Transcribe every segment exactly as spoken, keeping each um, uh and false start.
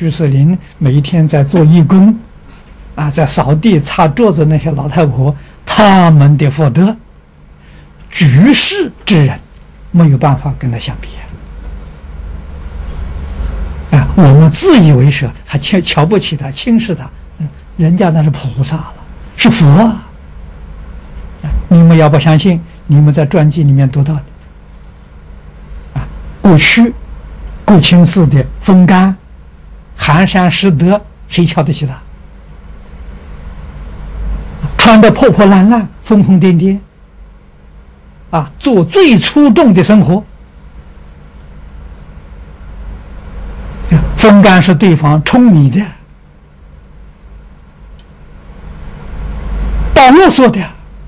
居士林每一天在做义工，啊，在扫地擦桌子那些老太婆，他们的福德，举世之人没有办法跟他相比啊！啊，我们自以为是，还瞧瞧不起他，轻视他，人家那是菩萨了，是佛啊！你们要不相信，你们在传记里面读到的啊，过去顾清寺的风干、寒山拾得，谁瞧得起他？穿得破破烂烂、疯疯癫癫，啊，做最粗重的生活。风干是对方舂米的，倒肉做的。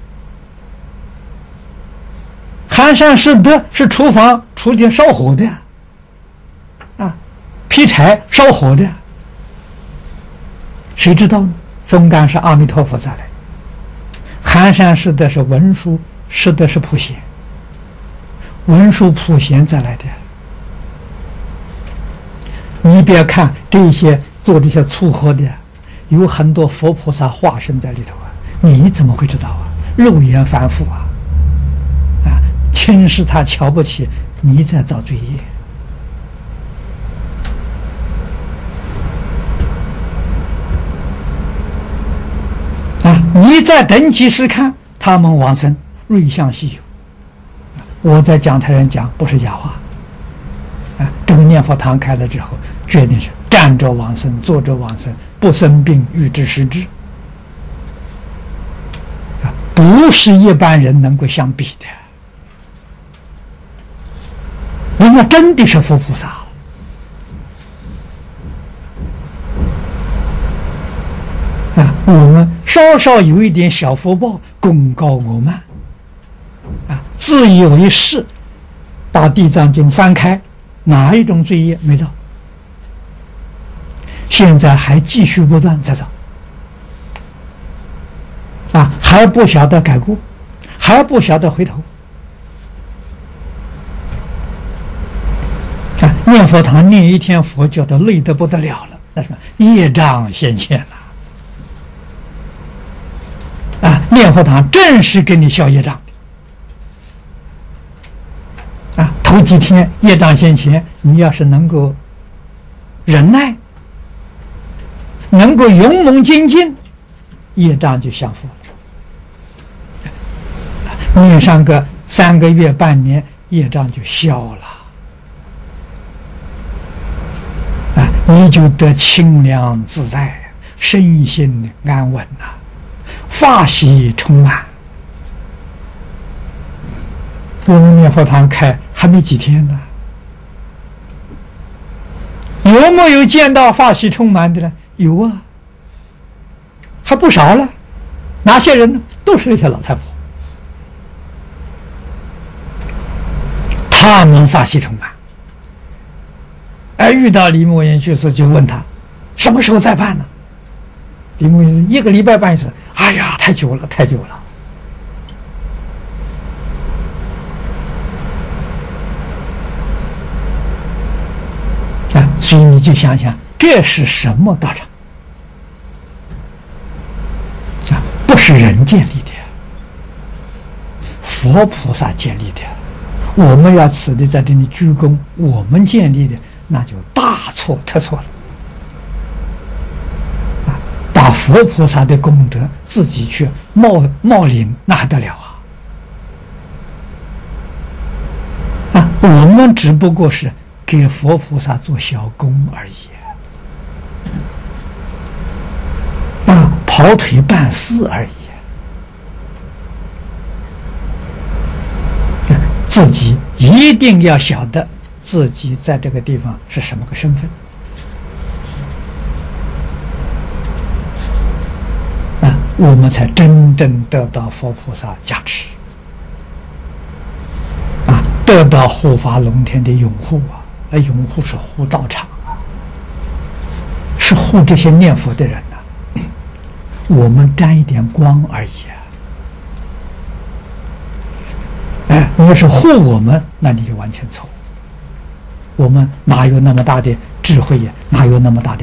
寒山拾得是厨房厨房烧火的，啊，劈柴烧火的。谁知道呢？风干是阿弥陀佛再来，寒山拾得是文殊，拾得是普贤，文殊普贤再来的。你别看这些做这些粗活的，有很多佛菩萨化身在里头啊，你怎么会知道啊？肉眼凡夫啊，啊，轻视他，瞧不起你，在造罪业。啊，你在等几时看他们往生，瑞相稀有。我在讲台上讲，不是假话。啊，这个念佛堂开了之后，决定是站着往生，坐着往生，不生病，预知时至。啊，不是一般人能够相比的。人家真的是佛菩萨。啊，我们稍稍有一点小福报，功高我慢，啊，自以为是，把《地藏经》翻开。哪一种罪业没造？现在还继续不断在造，啊，还不晓得改过，还不晓得回头。啊，念佛堂念一天佛教都累得不得了了，那什么业障现前了。啊，念佛堂正是给你消业障。啊，头几天业障现前，你要是能够忍耐，能够勇猛精进，业障就降伏了。念上个三个月、半年，业障就消了。啊，你就得清凉自在，身心安稳呐、啊，法喜充满。我们念佛堂开还没几天呢，有没有见到法喜充满的呢？有啊，还不少了。哪些人呢？都是那些老太婆，他们法喜充满。而遇到李默言居士，就问他什么时候再办呢？李默言一个礼拜办一次。哎呀，太久了，太久了。所以你就想想，这是什么道场啊？不是人建立的，佛菩萨建立的。我们要此地在这里鞠躬，我们建立的，那就大错特错了。啊，把佛菩萨的功德自己去冒冒领，那还得了啊？啊，我们只不过是给佛菩萨做小工而已，啊，跑腿办事而已。自己一定要晓得自己在这个地方是什么个身份，啊，我们才真正得到佛菩萨加持，啊，得到护法龙天的拥护啊。而拥护是护道场啊，是护这些念佛的人呐、啊。我们沾一点光而已啊。哎，你要是护我们，那你就完全错。我们哪有那么大的智慧呀？哪有那么大的？